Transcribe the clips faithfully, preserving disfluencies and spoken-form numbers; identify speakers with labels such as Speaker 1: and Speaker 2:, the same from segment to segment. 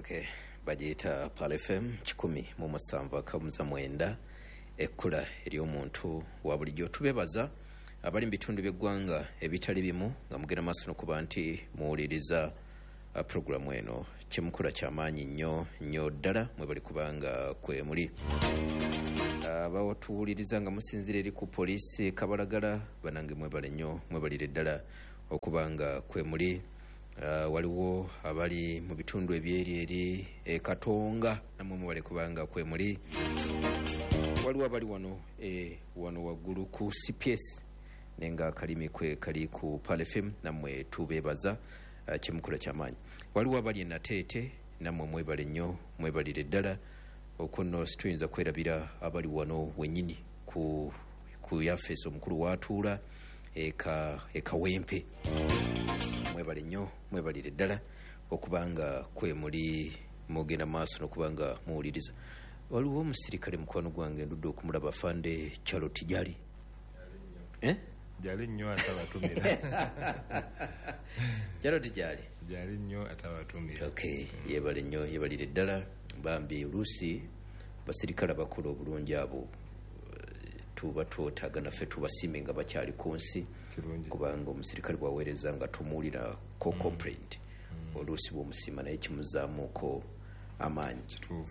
Speaker 1: Okay, bagiyita Pal F M kikumi mu musanvu akamuza mwenda ekkula ery'omuntu wa bulijjo. Tubebaza abali mu bitundu by'eggwanga ebitali bimu nga mugenda maaso n'okuba nti muwuliriza uh, programu eno. Kimukola ky'amaanyi nnyo nnyo ddala mwe bali kubanga kwe muli. Abawatuwuliriza uh, nga musinzira eri ku poliisi Kabalagala banange mwe bali nnyo mwe balire ddala okubanga kwe muli. Uh, waliwo abali mu bitundu ebyeri e Katonga namwe mwe bali kubanga kwe muli. Waliwo abali wano e wano waggulu ku C P S nenga akalimi kwe kali ku Pal F M namwe tubebaza uh, kimukola ky'amaanyi. Waliwo abali e Nateete namwe mwebale nnyo mwebalire ddala okunno situyinza kwerabira abali wano wennyini ku ku yafeesi omukulu watuula eka ekawempe. Mwebale nnyo mwebalire ddala okubanga kwe muli mugenda maaso n'okubanga muwuliriza. Waliwo omusirikale mukwano gwange ndudde okumulaba afande Charlotte Jali. Eh?
Speaker 2: Jali nnyo atabatumira.
Speaker 1: Charlotte Jali.
Speaker 2: Jali nnyo atabatumira.
Speaker 1: Okay, yebale nnyo yebalire ddala bambi oluusi basirikale bakulu obulungi abo tuba twetaaga naffe tubasiime nga bakyali ku nsi kubanga omusirikale bwaweereza nga tumuwulira ko complaint mm. oluusi bw'omusiima naye kimuzaamuuko amaanyi.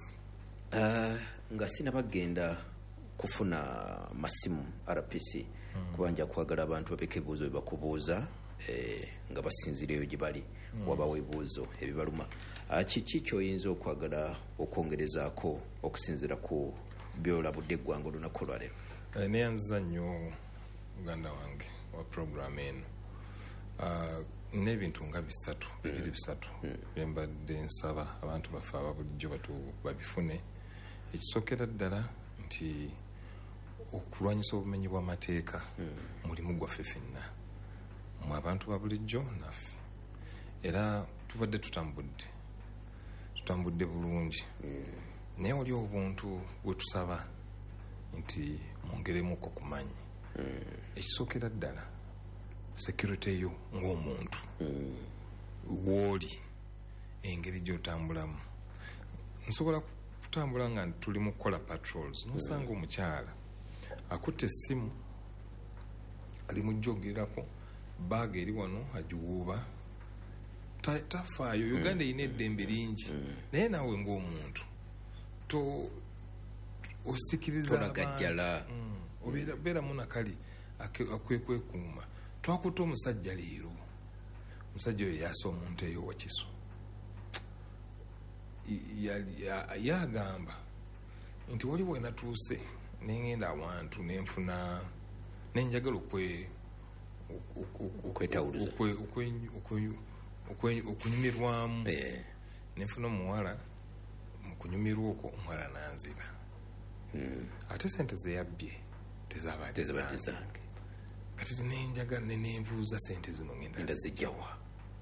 Speaker 1: Uh, nga sinabagenda kufuna masimu R P C mm. kubanja kwagala abantu babeka ebibuuzo bye bakubuuza eh, nga basinzireyo gye bali mm. wabawa ebibuuzo ebibaluma. Uh, kiki ky'oyinza okwagala okwongerezaako okusinzira ku byolabudde eggwanga olunaku lwaleero?
Speaker 2: Uh, neyanziza nnyo muganda wange wa program eno. Uh, n'ebintu nga bisatu bibiri mm. bisatu mm. byembadde nsaba abantu bafe ababulijjo batu babifune. Ekisookera ddala nti okulwanyisa obumenyi bw'amateeka mm. mulimu gwaffe ffenna mu abantu babulijjo naffe, era tubadde tutambudde tutambudde bulungi mm. naye wali obuntu bwe tusaba nti mwongeremuko kumanyi mm. ekisookera ddala security yo ng'omuntu mm. wooli engeri gy'otambulamu. Nsobola kutambula nga tuli mu kukola patrols nosanga mm. omukyala akutte essimu ali mu jjogerako baaga eri wano agiwuuba tafaayo ta Uganda erina mm. eddembe lingi mm. naye naawe ng'omuntu to osikiriza
Speaker 1: abantu
Speaker 2: mm. obeera beera munakali akwekwekuuma. Twakuta omusajja leero, omusajja oyo yaasa omuntu eyo wakiso yagamba nti wali wenatuuse nengenda awantu nenfuna nenjagala okwe
Speaker 1: okwetawuluza
Speaker 2: okunyumirwamu nenfuna omuwala mu kunyumirwa okwo omuwala nanziba mm. ate sente zeyabbye tezabadde zange kati nenjagala nenenbuuza sente zino ngenda zijjawa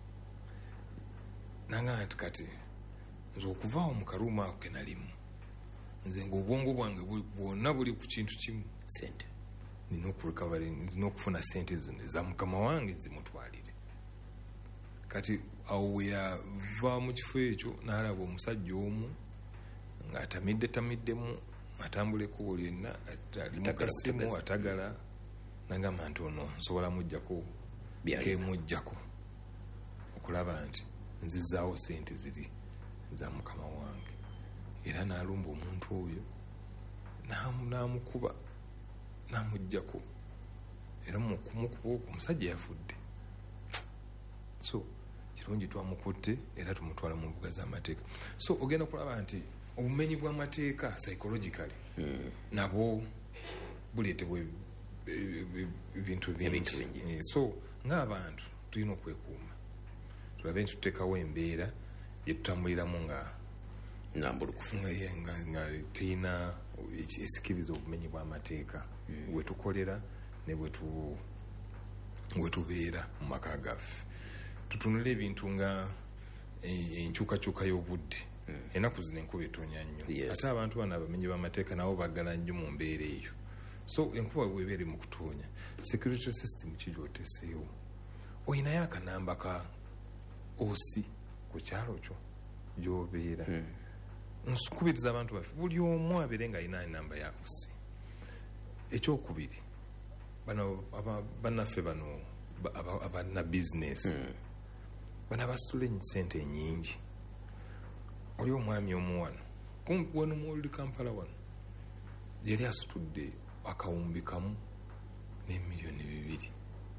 Speaker 2: nanga nti kati nze okuvaawo mu karuuma ako ke nalimu nze ng'obwongo bwange bwonna buli ku kintu kimu
Speaker 1: sente
Speaker 2: nina okurekavali nina okufuna sente zino eza mukama wange zimutwalire. Kati awo we yava mu kifo ekyo n'alaba omusajja omu ng'atamidde tamiddemu atambula ekkubo lyonna ali mu kasimu atagala nagamba nti ono nsobola mujjako kemujjako okulaba nti nzizaawo sente ziri za mukama wange, era n'alumba omuntu oyo n'amukuba n'amujjako, era mu kumukuba okwo omusajja yafudde. So kirungi twamukutte era tumutwala mu mbuga z'amateeka. So ogenda kulaba nti obumenyi bw'amateeka psychologically mm. nabo buleetebwa ebintu bingi. So ng'abantu tulina okwekuuma tulabe nti tuteekawo embeera gye tutambuliramu nga
Speaker 1: nambulukufu
Speaker 2: nga terina esikiriza obumenyi bw'amateeka mm. bwe tukolera ne bwe tubeera mu maka gaffe. Tutunula ebintu nga enkyukakyuka y'obudde mm. ennaku zino enkuba etonya nnyo
Speaker 1: yes.
Speaker 2: ate abantu bano abamenyi b'amateeka nabo baggala nnyo mu mbeera eyo. So enkuba bw'ebeera mu kutonya security system kijooteseewo oyinayo akanamba ka osi ku kyalo kyo gyobeera. Nkubiriza abantu baffe buli omu abeere nga alina enamba ya kusi. Ekyokubiri bano bannaffe bano abanna bizinesi bano abasitula sente ennyingi. Oli omwami omu wano kumpi wano muwuliri Kampala wano yali asitudde akawumbi kamu n'emiliyoni bibiri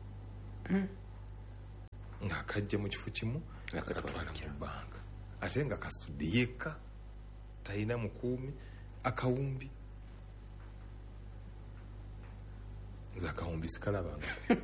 Speaker 2: ng'akajja mu kifo kimu akatwala mu banka ate nga kasitudde yekka talina mukuumi. Akawumbi nze akawumbi sikalabanga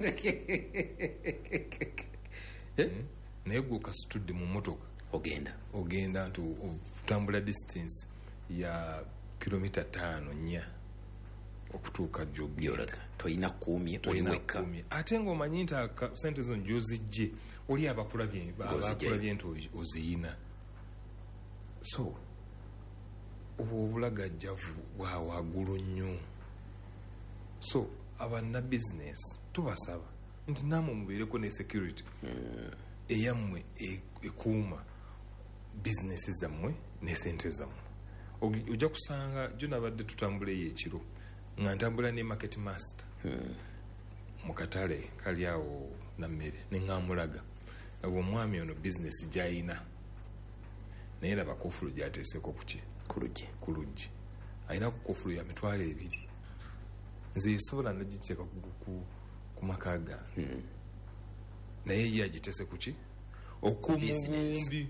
Speaker 2: naye gwe okasitudde mu motoka
Speaker 1: ogenda
Speaker 2: ogenda nti otambula distance ya kilomita ttaano nnya okutuuka gy'ogenda
Speaker 1: tolina kuumye oli wekka
Speaker 2: ate ng'omanyi nti sente zino gy'ozijje oli abakulabye abakulabye nti oziyina. So obwo obulagajjavu bwa waggulu nnyo. So abanna bizinesi tubasaba nti nammwe mubeereko ne security eyammwe ekuuma bizinesi zammwe ne sente zammwe. Ojja kusanga gyo nabadde tutambula eyo ekiro nga ntambula ne market master mu katale kali awo nammere ne ŋŋamulaga abo omwami ono bizinesi gy'ayina naye laba kofulu gy'ateeseko kuki ku luggi alina ku kofulu ya mitwalo ebiri. Nze esobola nagiteeka ku maka gange naye ye agiteese kuki okumubumbi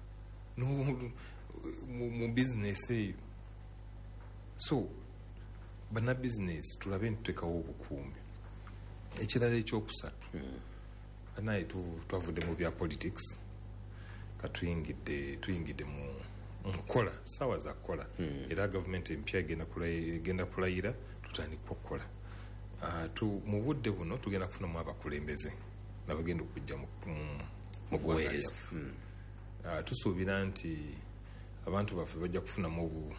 Speaker 2: mu bizinesi eyo. So banna bizinesi tulabe ntuteekawo obukuumi. Ekirala ekyokusatu naye twavudde mu bya politics katuyingidde tuyingidde mu nkola sawa za kukola era gavumenti empya egenda kulayira tutandika okukola. Mu budde buno tugenda kufunamu abakulembeze nabagenda okujja mu ggwanga lyaffe. Tusuubira nti abantu baffe bajja kufunamu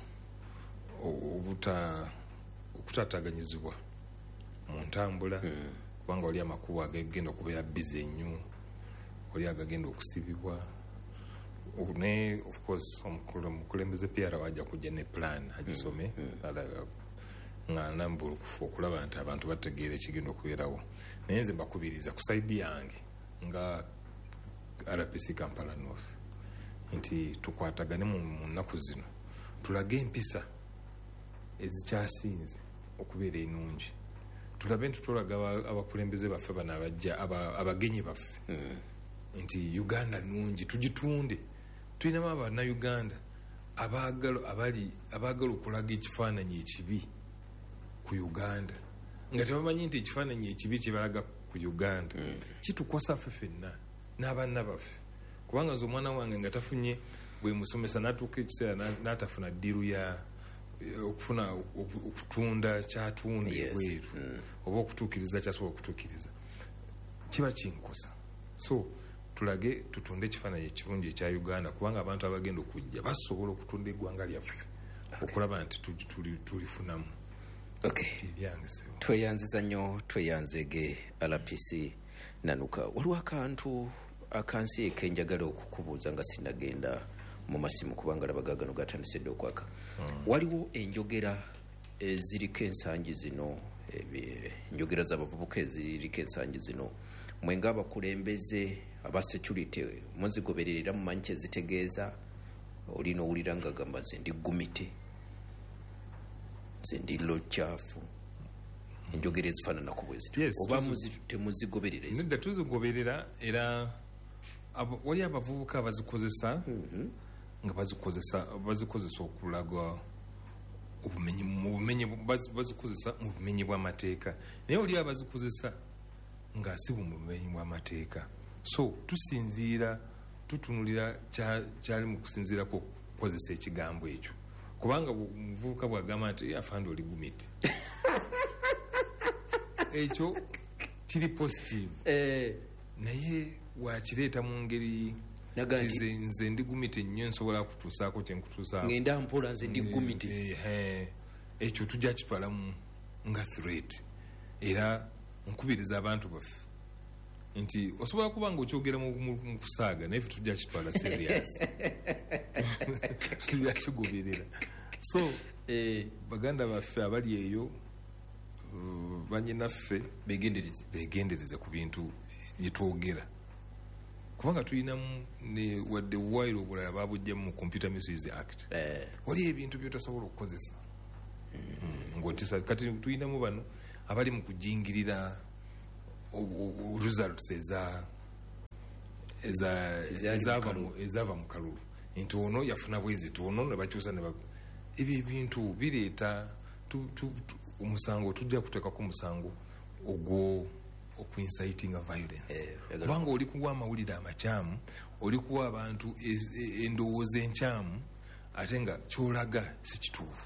Speaker 2: okutaataganyizibwa mu ntambula kubanga oli amakubo agagenda okubeera bizi ennyo oli agagenda okusibibwa ne of course omukulembeze pyara wajja kujja ne plan agisome nga nambulukufu okulaba nti abantu bategeera ekigenda okubeerawo. Naye nze mbakubiriza ku saidi yange nga R P C Kampala North nti tukwatagane mu nnaku zino tulage empisa ezikyasinze okubeera ennungi. Tulabe nti tulaga abakulembeze baffe bano abajja abagenyi baffe nti Uganda nnungi tugitunde. Tulinamu abannayuganda abaagala okulaga ekifaananyi ekibi ku Uganda nga tebamanyi nti ekifaananyi ekibi kyebalaga ku Uganda kitukwasa ffe ffenna n'abanna baffe. Kubanga nze omwana wange nga tafunye bwe musomesa n'atuuka ekiseera n'atafuna ddiru ya okufuna okutunda kyatunde bweru oba okutuukiriza kyasobola okutuukiriza kiba kinkosa. So tulage tutunde ekifaananyi ekirungi ekya Uganda kubanga abantu abagenda okujja basobola okutunda eggwanga lyaffe okulaba nti tulifunamu.
Speaker 1: Tweyanziza nnyo tweyanzege R P C Nanuka. Waliwo akantu akansi ekenjagala okukubuuza nga sinagenda mu masimu kubanga labagagano gatandisedde okwaka. Waliwo enjogera eziriko ensangi zino enjogera z'abavubuka eziriko ensangi zino mwe ng'abakulembeze aba security muzigoberera mu manyi kyezitegeeza olina owulira nga gamba nze ndi gumite nze ndi locyafu enjogera ezifaanana ku bwezityo oba temuzigoberera ezo?
Speaker 2: Nedda tuzigoberera era wali abavubuka abazikozesa nga bazikozesa bazikozesa okulaga obumenyi mu bumenyi bazikozesa mu bumenyi bw'amateeka naye oli abazikozesa nga si mu bumenyi bw'amateeka. So tusinziira tutunulira kyali mu kusinziira ku kukozesa ekigambo ekyo kubanga omuvubuka bw'agamba nti afande oli gumiti ekyo kiri positive naye wakireeta mu ngeri nti nze ndi gumiti nnyo nsobola kutuusaako kyenkutuusaako
Speaker 1: ngenda mpola nze ndi gumiti
Speaker 2: ekyo tujja kitwalamu nga threat era nkubiriza abantu baffe nti osobola kuba nga okyogera mu kusaaga naye ffe tujja kitwala serious byakigoberera. So
Speaker 1: eh
Speaker 2: baganda baffe abali eyo uh, banyinaffe
Speaker 1: begendereze
Speaker 2: begendereze ku bintu byetwogera, kubanga tulinamu ne wadde wairo obulala babujja mu Computer Misuse Act
Speaker 1: eh
Speaker 2: wali ebintu byotasobola okukozesa mm. ng'otisa kati tulinamu bano abali mu kujingirira results eza eza ezava mu kalulu nti ono yafuna bwezi tuono ne bakyusa ne ebyo ebintu bireeta omusango tujja kuteekako omusango ogwo okuinciting a violence kubanga oli kuwa amawulire amakyamu, oli kuwa abantu endowooza enkyamu ate nga kyolaga si kituufu.